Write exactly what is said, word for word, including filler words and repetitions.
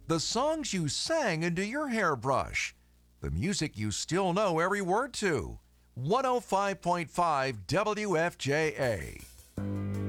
the songs you sang into your hairbrush, the music you still know every word to. one oh five point five W F J A.